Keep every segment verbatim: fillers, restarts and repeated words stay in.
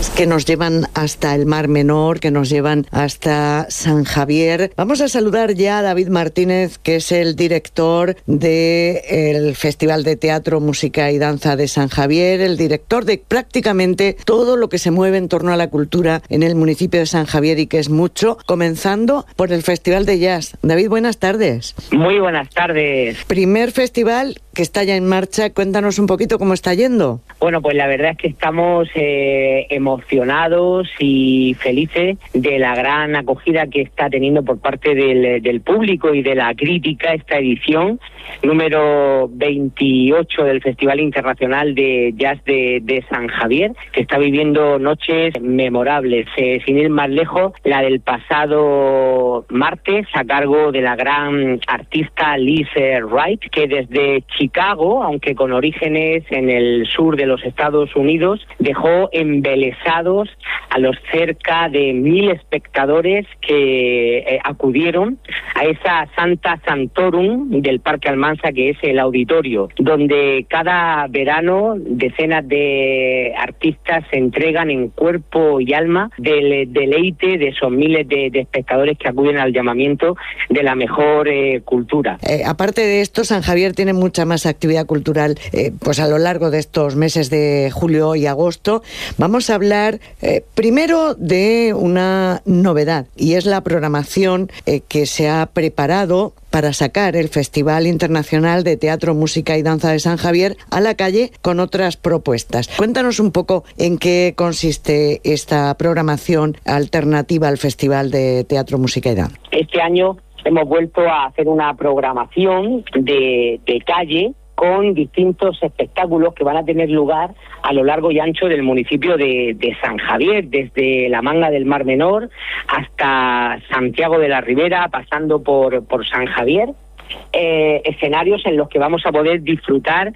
que nos llevan hasta el Mar Menor, que nos llevan hasta San Javier. Vamos a saludar ya a David Martínez, que es el director del Festival de Teatro, Música y Danza de San Javier, el director de prácticamente todo lo que se mueve en torno a la cultura en el municipio de San Javier, y que es mucho, comenzando por el Festival de Jazz. David, buenas tardes. Muy buenas tardes. Primer festival que está ya en marcha. Cuéntanos un poquito cómo está yendo. Bueno, pues la verdad es que estamos eh, emocionados y felices de la gran acogida que está teniendo por parte del, del público y de la crítica esta edición número veintiocho del Festival Internacional de Jazz de, de San Javier, que está viviendo noches memorables. Eh, sin ir más lejos, la del pasado martes, a cargo de la gran artista Liz Wright, que desde Chicago, aunque con orígenes en el sur de los Estados Unidos, dejó embelesados a los cerca de mil espectadores que eh, acudieron a esa Santa Santorum del Parque Almansa, que es el auditorio, donde cada verano decenas de artistas se entregan en cuerpo y alma del deleite de esos miles de, de espectadores que acuden al llamamiento de la mejor eh, cultura. Eh, aparte de esto, San Javier tiene mucha más actividad cultural eh, pues a lo largo de estos meses de julio y agosto. Vamos a hablar eh, primero de una novedad, y es la programación eh, que se ha preparado para sacar el Festival Internacional de Teatro, Música y Danza de San Javier a la calle con otras propuestas. Cuéntanos un poco en qué consiste esta programación alternativa al Festival de Teatro, Música y Danza. Este año hemos vuelto a hacer una programación de, de calle con distintos espectáculos que van a tener lugar a lo largo y ancho del municipio de, de San Javier, desde la Manga del Mar Menor hasta Santiago de la Ribera, pasando por, por San Javier. Eh, escenarios en los que vamos a poder disfrutar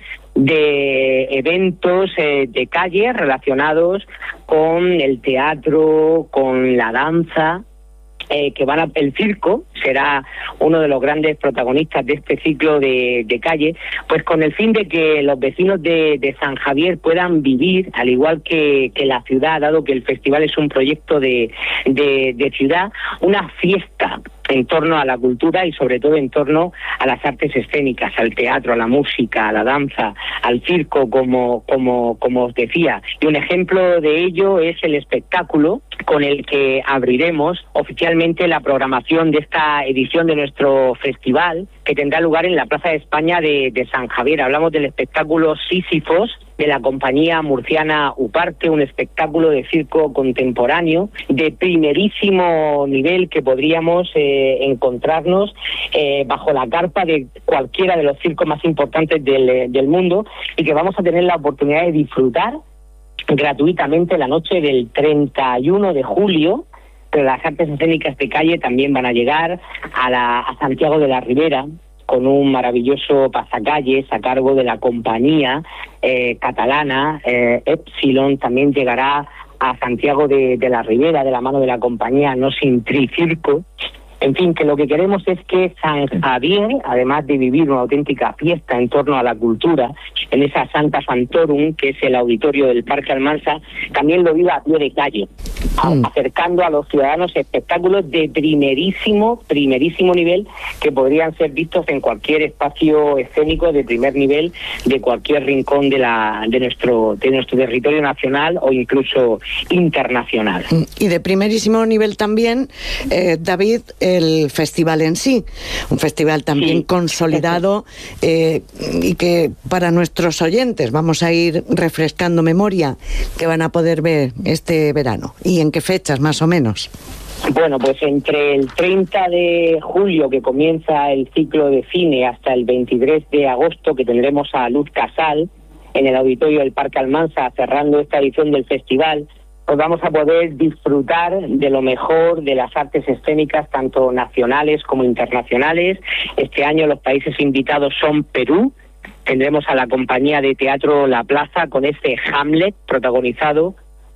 de eventos eh, de calle relacionados con el teatro, con la danza. Eh, que van a, el circo será uno de los grandes protagonistas de este ciclo de, de calle, pues con el fin de que los vecinos de, de San Javier puedan vivir, al igual que, que la ciudad, dado que el festival es un proyecto de, de, de ciudad, una fiesta en torno a la cultura y sobre todo en torno a las artes escénicas, al teatro, a la música, a la danza, al circo, como, como, como os decía. Y un ejemplo de ello es el espectáculo con el que abriremos oficialmente la programación de esta edición de nuestro festival, que tendrá lugar en la Plaza de España de, de San Javier. Hablamos del espectáculo Sísifos, de la compañía murciana Uparte, un espectáculo de circo contemporáneo de primerísimo nivel que podríamos eh, encontrarnos eh, bajo la carpa de cualquiera de los circos más importantes del, del mundo, y que vamos a tener la oportunidad de disfrutar gratuitamente la noche del treinta y uno de julio. Pero las artes escénicas de calle también van a llegar a, la, a Santiago de la Ribera, con un maravilloso pasacalles a cargo de la compañía eh, catalana eh, Epsilon. También llegará a Santiago de, de la Ribera de la mano de la compañía No Sin Tri Circo. En fin, que lo que queremos es que San Javier, además de vivir una auténtica fiesta en torno a la cultura, en esa Santa Santorum, que es el auditorio del Parque Almansa, también lo viva a pie de calle, mm. acercando a los ciudadanos espectáculos de primerísimo, primerísimo nivel, que podrían ser vistos en cualquier espacio escénico de primer nivel de cualquier rincón de la de nuestro de nuestro territorio nacional o incluso internacional. Y de primerísimo nivel también, eh, David, el festival en sí, un festival también sí. consolidado eh, y que para nuestros oyentes vamos a ir refrescando memoria, que van a poder ver este verano. ¿Y en qué fechas más o menos? Bueno, pues entre el treinta de julio, que comienza el ciclo de cine, hasta el veintitrés de agosto, que tendremos a Luz Casal en el auditorio del Parque Almansa cerrando esta edición del festival, pues vamos a poder disfrutar de lo mejor de las artes escénicas, tanto nacionales como internacionales. Este año los países invitados son Perú. Tendremos a la compañía de teatro La Plaza con este Hamlet protagonizado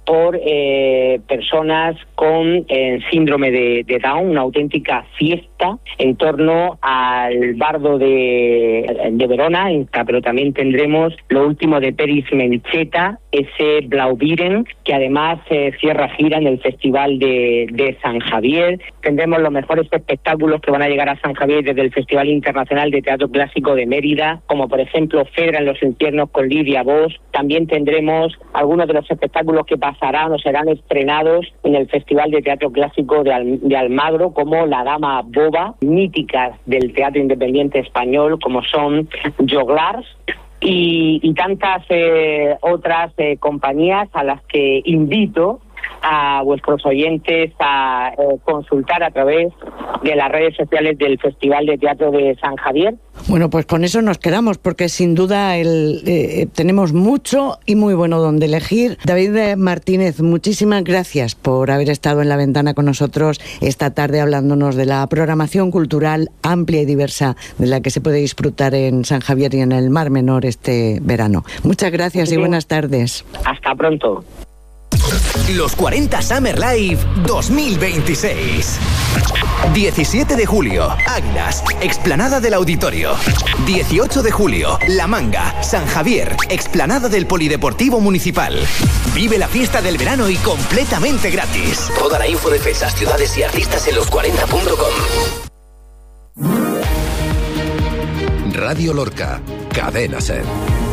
por eh, personas con eh, síndrome de, de Down, una auténtica fiesta en torno al bardo de, de Verona, pero también tendremos lo último de Peris Mencheta, ese Blaubieren, que además eh, cierra gira en el Festival de, de San Javier. Tendremos los mejores espectáculos que van a llegar a San Javier desde el Festival Internacional de Teatro Clásico de Mérida, como por ejemplo Fedra en los infiernos con Lidia Vos. También tendremos algunos de los espectáculos que pasarán o serán estrenados en el Festival de Teatro Clásico de, Al- de Almagro, como La Dama Boba, míticas del teatro independiente español, como son Joglars, y, y tantas eh, otras eh, compañías a las que invito a vuestros oyentes a eh, consultar a través de las redes sociales del Festival de Teatro de San Javier. Bueno, pues con eso nos quedamos, porque sin duda el, eh, tenemos mucho y muy bueno donde elegir. David Martínez, muchísimas gracias por haber estado en La Ventana con nosotros esta tarde hablándonos de la programación cultural amplia y diversa de la que se puede disfrutar en San Javier y en el Mar Menor este verano. Muchas gracias y buenas tardes. Hasta pronto. Los cuarenta Summer Live dos mil veintiséis. diecisiete de julio, Águilas, explanada del Auditorio. dieciocho de julio, La Manga, San Javier, explanada del Polideportivo Municipal. Vive la fiesta del verano y completamente gratis. Toda la info de fechas, ciudades y artistas en los cuarenta punto com. Radio Lorca, Cadena Ser.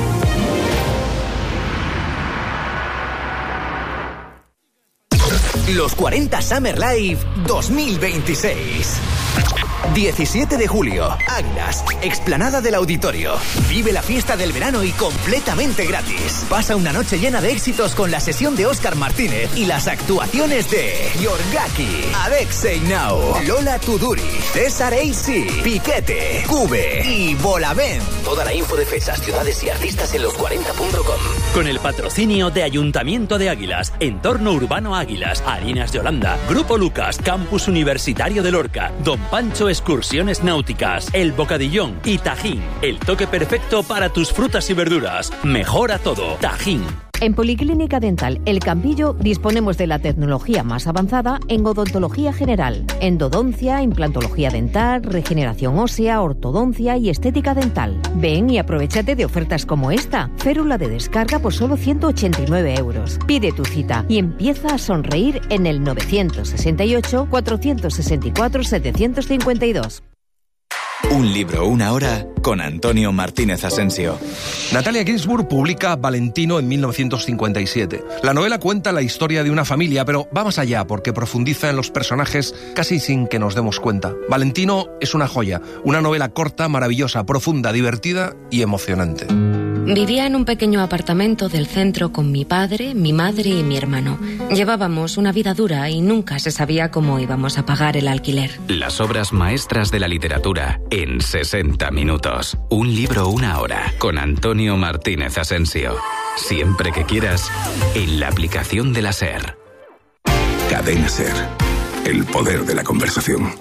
Los cuarenta Summer Live dos mil veintiséis. diecisiete de julio, Águilas, explanada del Auditorio. Vive la fiesta del verano y completamente gratis. Pasa una noche llena de éxitos con la sesión de Óscar Martínez y las actuaciones de Yorgaki, Alexei Now, Lola Tuduri, César A C, Piquete, Cube y Bolavent. Toda la info de fechas, ciudades y artistas en los cuarenta punto com. Con el patrocinio de Ayuntamiento de Águilas, Entorno Urbano Águilas, Harinas de Holanda, Grupo Lucas, Campus Universitario de Lorca, Don Pancho Excursiones Náuticas, El Bocadillón y Tajín. El toque perfecto para tus frutas y verduras. Mejora todo. Tajín. En Policlínica Dental El Campillo disponemos de la tecnología más avanzada en odontología general, endodoncia, implantología dental, regeneración ósea, ortodoncia y estética dental. Ven y aprovechate de ofertas como esta. Férula de descarga por solo ciento ochenta y nueve euros. Pide tu cita y empieza a sonreír en el novecientos sesenta y ocho, cuatrocientos sesenta y cuatro, setecientos cincuenta y dos. Un libro, una hora, con Antonio Martínez Asensio. Natalia Ginzburg publica Valentino en mil novecientos cincuenta y siete. La novela cuenta la historia de una familia, pero va más allá porque profundiza en los personajes casi sin que nos demos cuenta. Valentino es una joya, una novela corta, maravillosa, profunda, divertida y emocionante. Vivía en un pequeño apartamento del centro con mi padre, mi madre y mi hermano. Llevábamos una vida dura y nunca se sabía cómo íbamos a pagar el alquiler. Las obras maestras de la literatura en sesenta minutos. Un libro, una hora, con Antonio Martínez Asensio. Siempre que quieras, en la aplicación de la SER. Cadena Ser. El poder de la conversación.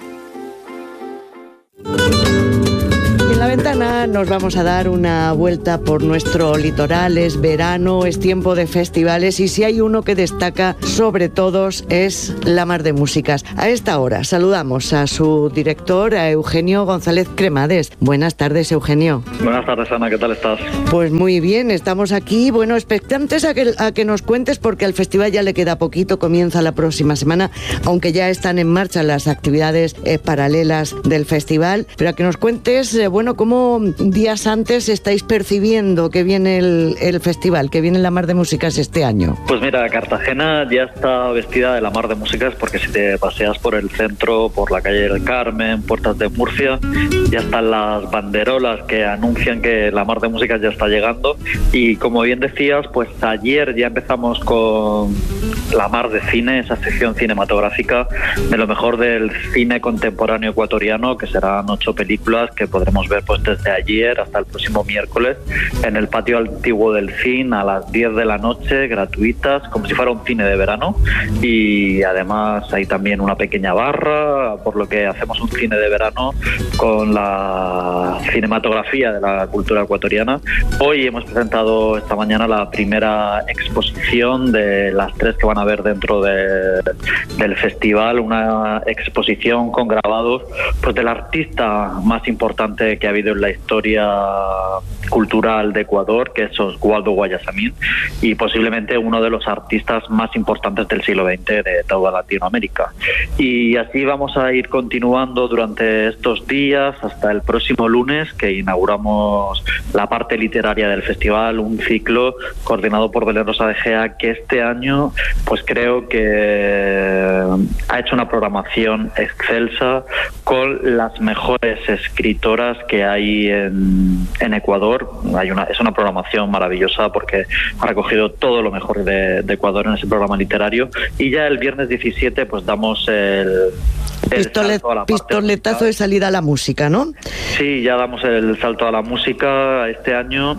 En La Ventana nos vamos a dar una vuelta por nuestro litoral. Es verano, es tiempo de festivales y si hay uno que destaca sobre todos es La Mar de Músicas. A esta hora saludamos a su director, a Eugenio González Cremades. Buenas tardes, Eugenio. Buenas tardes, Ana, ¿qué tal estás? Pues muy bien, estamos aquí, bueno, expectantes a que, a que nos cuentes porque al festival ya le queda poquito, comienza la próxima semana, aunque ya están en marcha las actividades eh, paralelas del festival, pero a que nos cuentes, eh, bueno, cómo días antes estáis percibiendo que viene el, el festival, que viene La Mar de Músicas este año. Pues mira, Cartagena ya está vestida de La Mar de Músicas porque si te paseas por el centro, por la calle del Carmen, Puertas de Murcia, ya están las banderolas que anuncian que La Mar de Músicas ya está llegando y como bien decías, pues ayer ya empezamos con La Mar de Cine, esa sección cinematográfica de lo mejor del cine contemporáneo ecuatoriano, que serán ocho películas que podremos ver pues desde ayer hasta el próximo miércoles en el patio antiguo del C I N a las diez de la noche, gratuitas, como si fuera un cine de verano. Y además hay también una pequeña barra, por lo que hacemos un cine de verano con la cinematografía de la cultura ecuatoriana. Hoy hemos presentado esta mañana la primera exposición de las tres que van a ver dentro de, del festival, una exposición con grabados pues del artista más importante que ha habido en la historia cultural de Ecuador, que es Oswaldo Guayasamín, y posiblemente uno de los artistas más importantes del siglo veinte de toda Latinoamérica. Y así vamos a ir continuando durante estos días hasta el próximo lunes, que inauguramos la parte literaria del festival, un ciclo coordinado por Belén Rosa de Gea, que este año pues creo que ha hecho una programación excelsa con las mejores escritoras que hay en, en Ecuador. Hay una, es una programación maravillosa porque ha recogido todo lo mejor de, de Ecuador en ese programa literario. Y ya el viernes diecisiete pues damos el... Pistolet, pistoletazo de salida a la música, ¿no? Sí, ya damos el salto a la música este año.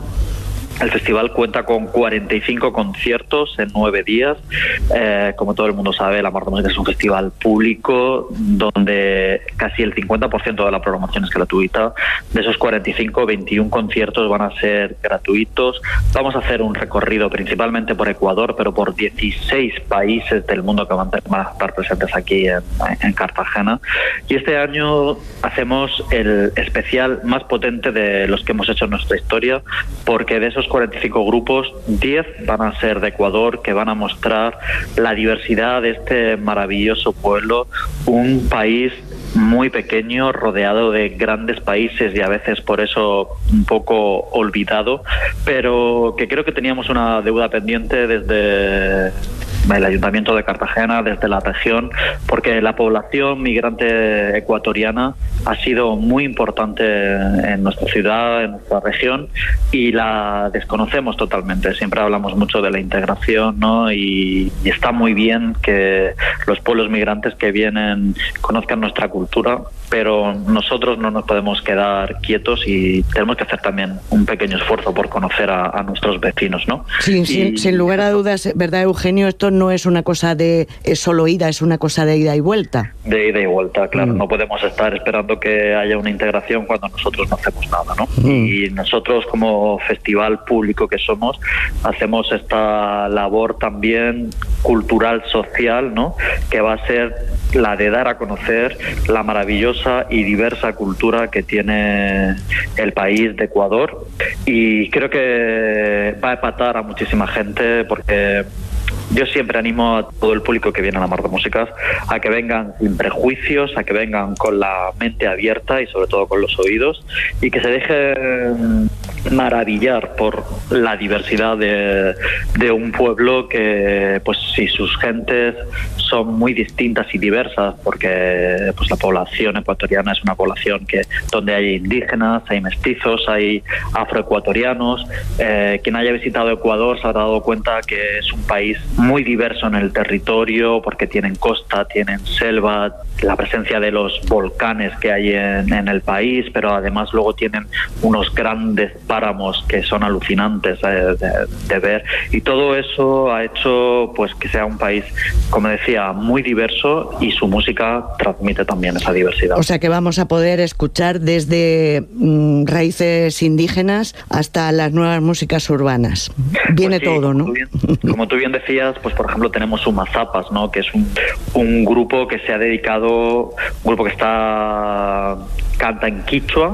El festival cuenta con cuarenta y cinco conciertos en nueve días. Eh, como todo el mundo sabe, la Mar de Música es un festival público donde casi el cincuenta por ciento de la programación es gratuita. De esos cuarenta y cinco, veintiún conciertos van a ser gratuitos. Vamos a hacer un recorrido principalmente por Ecuador, pero por dieciséis países del mundo que van a estar presentes aquí en, en Cartagena. Y este año hacemos el especial más potente de los que hemos hecho en nuestra historia, porque de esos cuarenta y cinco grupos, diez van a ser de Ecuador, que van a mostrar la diversidad de este maravilloso pueblo, un país muy pequeño, rodeado de grandes países y a veces por eso un poco olvidado, pero que creo que teníamos una deuda pendiente desde el Ayuntamiento de Cartagena, desde la región, porque la población migrante ecuatoriana ha sido muy importante en nuestra ciudad, en nuestra región, y la desconocemos totalmente. Siempre hablamos mucho de la integración, ¿no? Y, y está muy bien que los pueblos migrantes que vienen conozcan nuestra cultura, pero nosotros no nos podemos quedar quietos y tenemos que hacer también un pequeño esfuerzo por conocer a, a nuestros vecinos, ¿no? Sí, y, sin, sin lugar a dudas, ¿verdad, Eugenio? Esto no es una cosa de es solo ida, es una cosa de ida y vuelta. De ida y vuelta, claro. Mm. No podemos estar esperando que haya una integración cuando nosotros no hacemos nada, ¿no? Mm. Y nosotros, como festival público que somos, hacemos esta labor también cultural, social, ¿no? Que va a ser la de dar a conocer la maravillosa y diversa cultura que tiene el país de Ecuador. Y creo que va a empatar a muchísima gente, porque yo siempre animo a todo el público que viene a la Mar de Músicas a que vengan sin prejuicios, a que vengan con la mente abierta y sobre todo con los oídos, y que se dejen maravillar por la diversidad de, de un pueblo que, pues, si sus gentes son muy distintas y diversas, porque pues la población ecuatoriana es una población que donde hay indígenas, hay mestizos, hay afroecuatorianos. Eh, quien haya visitado Ecuador se habrá dado cuenta que es un país muy diverso en el territorio, porque tienen costa, tienen selva, la presencia de los volcanes que hay en, en el país, pero además luego tienen unos grandes páramos que son alucinantes eh, de, de ver, y todo eso ha hecho pues que sea un país, como decía, muy diverso, y su música transmite también esa diversidad. O sea que vamos a poder escuchar desde mmm, raíces indígenas hasta las nuevas músicas urbanas. Viene pues sí, todo, ¿no? Como tú, bien, como tú bien decías, pues por ejemplo tenemos Umazapas, ¿no? Que es un, un grupo que se ha dedicado, un grupo que está canta en quichua,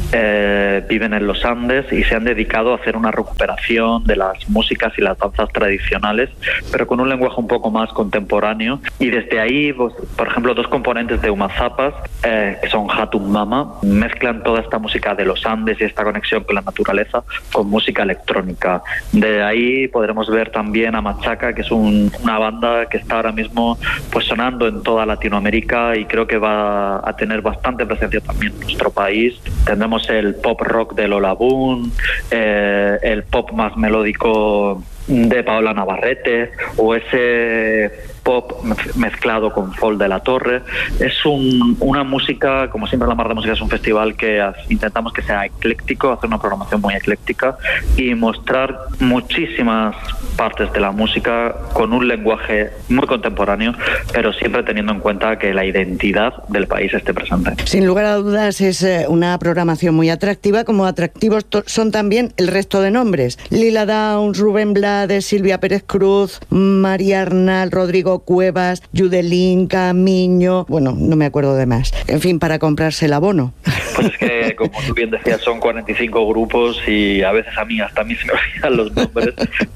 eh, viven en los Andes y se han dedicado a hacer una recuperación de las músicas y las danzas tradicionales, pero con un lenguaje un poco más contemporáneo. Y desde ahí, pues, por ejemplo, dos componentes de Umazapas, eh, que son Hatun Mama, mezclan toda esta música de los Andes y esta conexión con la naturaleza con música electrónica. De ahí podremos ver también a Machaca, que es un, una banda que está ahora mismo pues sonando en toda Latinoamérica, y creo que va a tener bastante presencia también en nuestro país. Tendremos el pop rock de Lola Boone, eh, el pop más melódico de Paola Navarrete o ese pop mezclado con folk de la Torre. Es un, una música, como siempre la Mar de Música es un festival que intentamos que sea ecléctico, hacer una programación muy ecléctica y mostrar muchísimas partes de la música con un lenguaje muy contemporáneo, pero siempre teniendo en cuenta que la identidad del país esté presente. Sin lugar a dudas es una programación muy atractiva, como atractivos son también el resto de nombres. Lila Downs, Rubén Blades, Silvia Pérez Cruz, María Arnal, Rodrigo Cuevas, Yudelín, Camiño, bueno, no me acuerdo de más. En fin, para comprarse el abono. Pues es que, como tú bien decías, son cuarenta y cinco grupos y a veces a mí, hasta a mí se me olvidan los nombres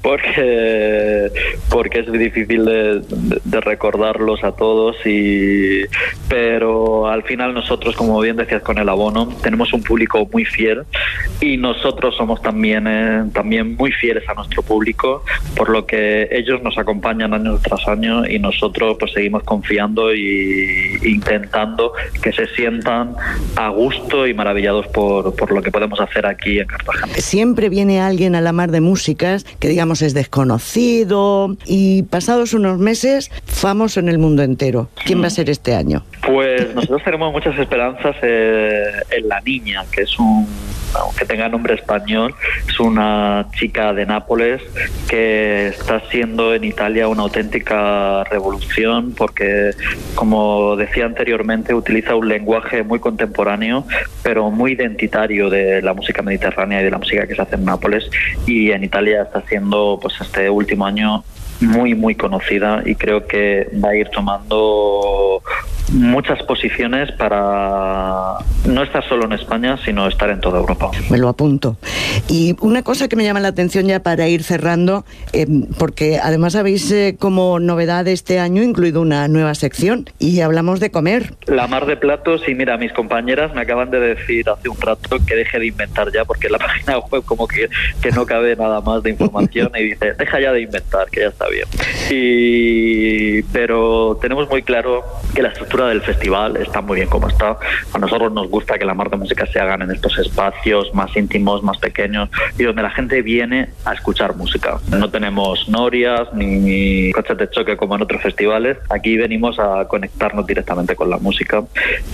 porque, porque es muy difícil de, de, de recordarlos a todos, y pero al final nosotros, como bien decías con el abono, tenemos un público muy fiel y nosotros somos también, eh, también muy fieles a nuestro público, por lo que ellos nos acompañan año tras año y nosotros pues seguimos confiando y intentando que se sientan a gusto y maravillados por, por lo que podemos hacer aquí en Cartagena. Siempre viene alguien a la Mar de Músicas que digamos es desconocido y pasados unos meses famoso en el mundo entero. ¿Quién va a ser este año? Pues nosotros tenemos muchas esperanzas eh, en La Niña, que es un, aunque tenga nombre español, es una chica de Nápoles que está siendo en Italia una auténtica revolución porque, como decía anteriormente, utiliza un lenguaje muy contemporáneo pero muy identitario de la música mediterránea y de la música que se hace en Nápoles, y en Italia está siendo pues este último año muy muy conocida y creo que va a ir tomando muchas posiciones para no estar solo en España, sino estar en toda Europa. Me lo apunto. Y una cosa que me llama la atención ya para ir cerrando, eh, porque además habéis eh, como novedad este año incluido una nueva sección y hablamos de comer. La Mar de Platos, y mira, mis compañeras me acaban de decir hace un rato que deje de inventar ya, porque en la página web como que, que no cabe nada más de información y dice, deja ya de inventar, que ya está bien. Y, pero tenemos muy claro que la estructura del festival está muy bien como está. A nosotros nos gusta que la Mar de Música se hagan en estos espacios más íntimos, más pequeños y donde la gente viene a escuchar música. No tenemos norias ni coches de choque como en otros festivales. Aquí venimos a conectarnos directamente con la música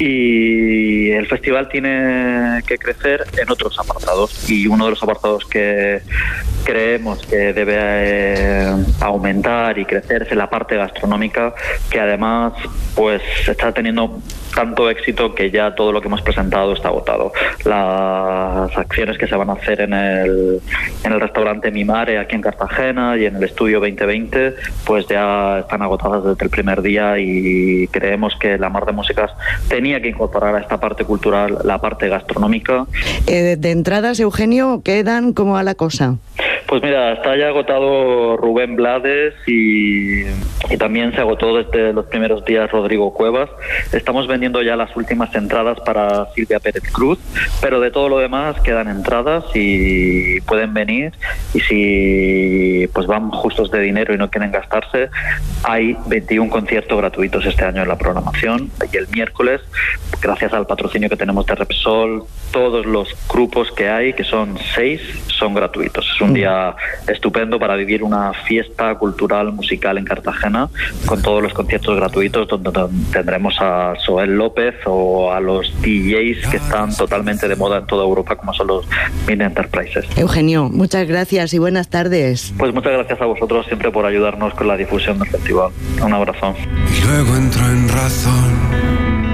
y el festival tiene que crecer en otros apartados, y uno de los apartados que creemos que debe eh, aumentar y crecer es en la parte gastronómica, que además pues está teniendo tanto éxito que ya todo lo que hemos presentado está agotado. Las acciones que se van a hacer en el, en el restaurante Mimare aquí en Cartagena y en el estudio veinte veinte pues ya están agotadas desde el primer día, y creemos que la Mar de Músicas tenía que incorporar a esta parte cultural la parte gastronómica. Eh, de entradas, Eugenio, ¿quedan como a la cosa? Pues mira, está ya agotado Rubén Blades y, y también se agotó desde los primeros días Rodrigo Cuevas. Estamos vendiendo ya las últimas entradas para Silvia Pérez Cruz, pero de todo lo demás quedan entradas y pueden venir, y si pues van justos de dinero y no quieren gastarse, hay veintiún conciertos gratuitos este año en la programación, y el miércoles, gracias al patrocinio que tenemos de Repsol, todos los grupos que hay, que son seis, son gratuitos. Es un día estupendo para vivir una fiesta cultural musical en Cartagena con todos los conciertos gratuitos, donde tendremos a Soel López o a los D Js que están totalmente de moda en toda Europa, como son los Mini Enterprises. Eugenio, muchas gracias y buenas tardes. Pues muchas gracias a vosotros siempre por ayudarnos con la difusión del festival. Un abrazo. Y luego entro en razón.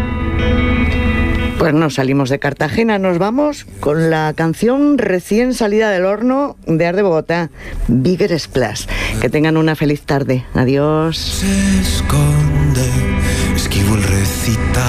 Pues nos salimos de Cartagena, nos vamos con la canción recién salida del horno de Art de Bogotá, Bigger Splash. Que tengan una feliz tarde. Adiós. Se esconde, esquivo el recital.